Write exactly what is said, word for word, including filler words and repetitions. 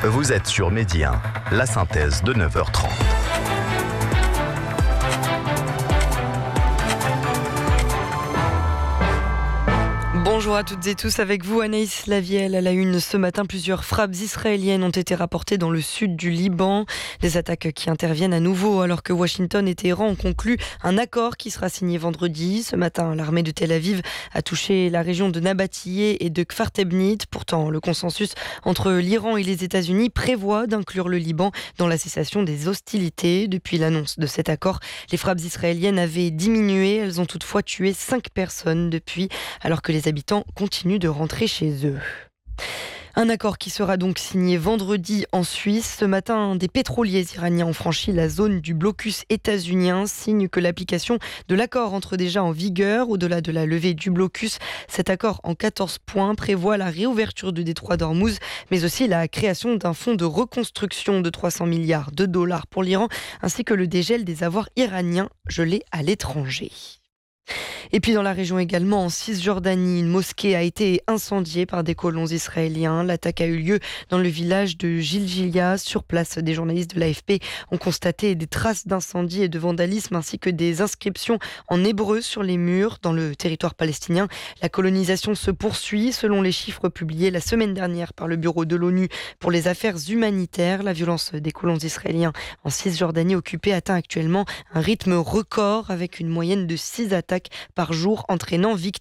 Vous êtes sur Midi un, la synthèse de neuf heures trente. Bonjour à toutes et tous, avec vous Anaïs Lavielle. À la une ce matin, plusieurs frappes israéliennes ont été rapportées dans le sud du Liban. Des attaques qui interviennent à nouveau alors que Washington et Téhéran ont conclu un accord qui sera signé vendredi. Ce matin, l'armée de Tel Aviv a touché la région de Nabatiyé et de Kfar Tebnit. Pourtant, le consensus entre l'Iran et les États-Unis prévoit d'inclure le Liban dans la cessation des hostilités. Depuis l'annonce de cet accord, les frappes israéliennes avaient diminué. Elles ont toutefois tué cinq personnes depuis, alors que les habitants continuent de rentrer chez eux. Un accord qui sera donc signé vendredi en Suisse. Ce matin, des pétroliers iraniens ont franchi la zone du blocus états-unien, signe que l'application de l'accord entre déjà en vigueur. Au-delà de la levée du blocus, cet accord en quatorze points prévoit la réouverture du détroit d'Ormuz, mais aussi la création d'un fonds de reconstruction de trois cents milliards de dollars pour l'Iran, ainsi que le dégel des avoirs iraniens gelés à l'étranger. Et puis dans la région également, en Cisjordanie, une mosquée a été incendiée par des colons israéliens. L'attaque a eu lieu dans le village de Jiljilia. Sur place, des journalistes de l'A F P ont constaté des traces d'incendie et de vandalisme ainsi que des inscriptions en hébreu sur les murs. Dans le territoire palestinien, la colonisation se poursuit. Selon les chiffres publiés la semaine dernière par le Bureau de l'ONU pour les affaires humanitaires, la violence des colons israéliens en Cisjordanie occupée atteint actuellement un rythme record avec une moyenne de six attaques par jour, entraînant victimes